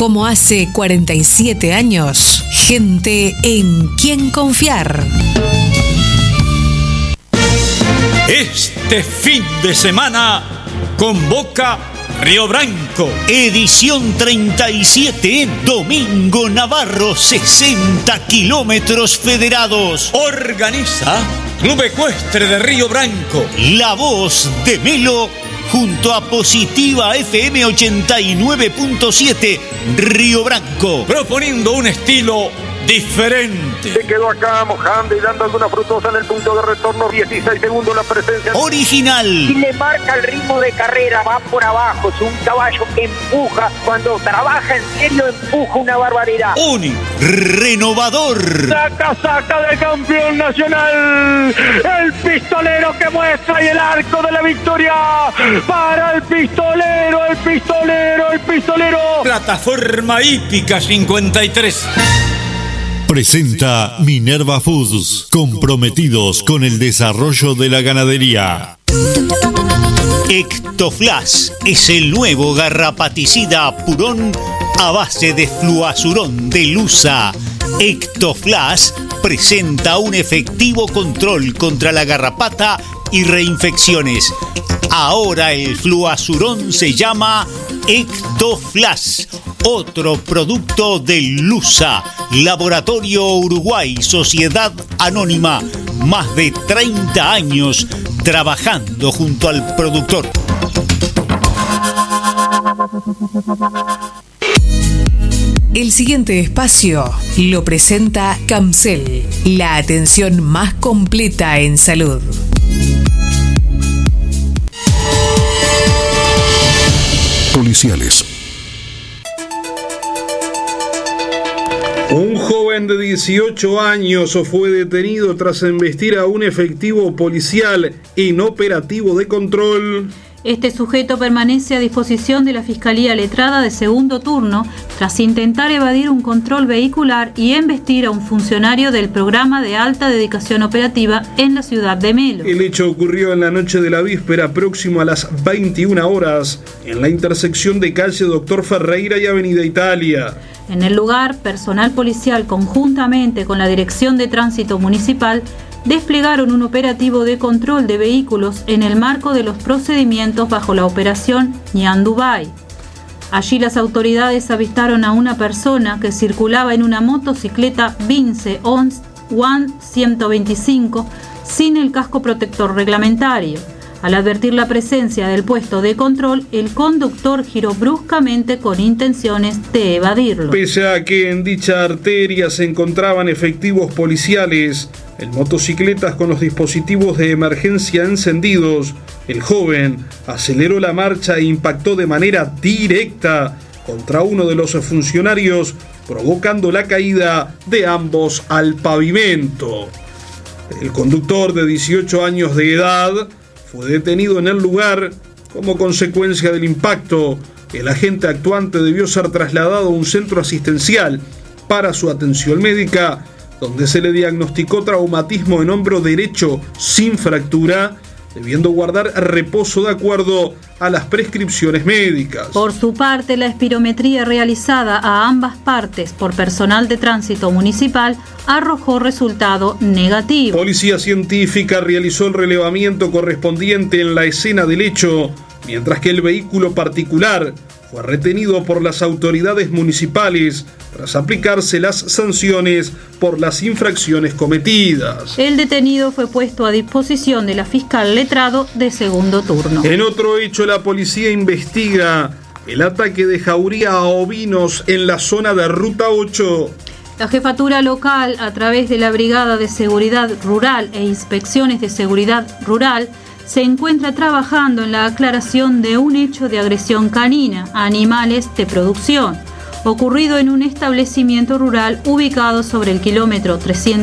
Como hace 47 años, gente en quien confiar. Este fin de semana convoca Río Branco, edición 37, Domingo Navarro, 60 kilómetros federados. Organiza Club Ecuestre de Río Branco. La Voz de Melo junto a Positiva FM 89.7 Río Branco, proponiendo un estilo diferente. Se quedó acá mojando y dando alguna frutosa en el punto de retorno. 16 segundos la presencia. Original. Y le marca el ritmo de carrera, va por abajo. Es un caballo que empuja. Cuando trabaja en serio, empuja una barbaridad. Único. Renovador. Saca de campeón nacional. El pistolero que muestra y el arco de la victoria para el pistolero. Plataforma hípica 53. Presenta Minerva Foods, comprometidos con el desarrollo de la ganadería. Ectoflash es el nuevo garrapaticida Purón a base de fluazurón de Lusa. Ectoflash presenta un efectivo control contra la garrapata y reinfecciones. Ahora el fluazurón se llama Ectoflash, otro producto de Lusa, Laboratorio Uruguay, Sociedad Anónima, más de 30 años trabajando junto al productor. El siguiente espacio lo presenta Camcel, la atención más completa en salud. Policiales. Un joven de 18 años fue detenido tras embestir a un efectivo policial en operativo de control. Este sujeto permanece a disposición de la Fiscalía Letrada de segundo turno tras intentar evadir un control vehicular y embestir a un funcionario del programa de alta dedicación operativa en la ciudad de Melo. El hecho ocurrió en la noche de la víspera, próximo a las 21 horas, en la intersección de calle Doctor Ferreira y Avenida Italia. En el lugar, personal policial conjuntamente con la Dirección de Tránsito Municipal desplegaron un operativo de control de vehículos en el marco de los procedimientos bajo la operación Ñandubay. Allí las autoridades avistaron a una persona que circulaba en una motocicleta Vince One 125 sin el casco protector reglamentario. Al advertir la presencia del puesto de control, el conductor giró bruscamente con intenciones de evadirlo. Pese a que en dicha arteria se encontraban efectivos policiales, en motocicletas con los dispositivos de emergencia encendidos, el joven aceleró la marcha e impactó de manera directa contra uno de los funcionarios, provocando la caída de ambos al pavimento. El conductor de 18 años de edad fue detenido en el lugar. Como consecuencia del impacto, el agente actuante debió ser trasladado a un centro asistencial para su atención médica, donde se le diagnosticó traumatismo en hombro derecho sin fractura, debiendo guardar reposo de acuerdo a las prescripciones médicas. Por su parte, la espirometría realizada a ambas partes por personal de tránsito municipal arrojó resultado negativo. Policía científica realizó el relevamiento correspondiente en la escena del hecho, mientras que el vehículo particular fue retenido por las autoridades municipales tras aplicarse las sanciones por las infracciones cometidas. El detenido fue puesto a disposición de la fiscal letrado de segundo turno. En otro hecho, la policía investiga el ataque de jauría a ovinos en la zona de Ruta 8. La jefatura local, a través de la Brigada de Seguridad Rural e Inspecciones de Seguridad Rural, se encuentra trabajando en la aclaración de un hecho de agresión canina a animales de producción, ocurrido en un establecimiento rural ubicado sobre el kilómetro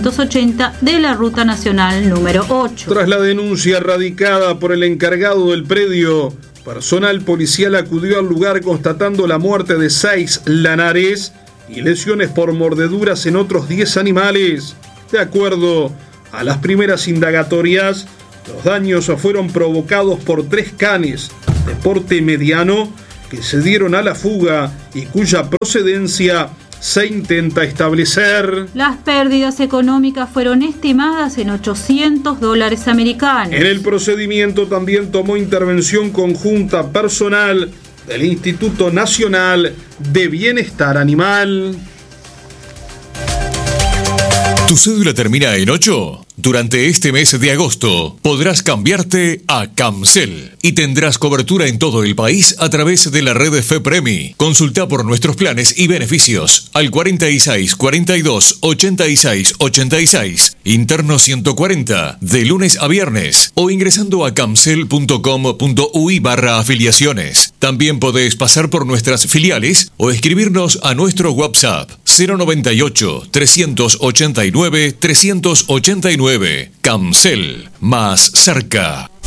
380 de la Ruta Nacional número 8. Tras la denuncia radicada por el encargado del predio, personal policial acudió al lugar constatando la muerte de 6 lanares y lesiones por mordeduras en otros 10 animales. De acuerdo a las primeras indagatorias, los daños fueron provocados por 3 canes de porte mediano que se dieron a la fuga y cuya procedencia se intenta establecer. Las pérdidas económicas fueron estimadas en $800 americanos. En el procedimiento también tomó intervención conjunta personal del Instituto Nacional de Bienestar Animal. ¿Tu cédula termina en 8? Durante este mes de agosto podrás cambiarte a Camcel y tendrás cobertura en todo el país a través de la red FEPREMI. Consulta por nuestros planes y beneficios al 46 42 86 86, interno 140, de lunes a viernes, o ingresando a camcel.com.ui/afiliaciones. También podés pasar por nuestras filiales o escribirnos a nuestro WhatsApp 098 389 389. Camcel, más cerca.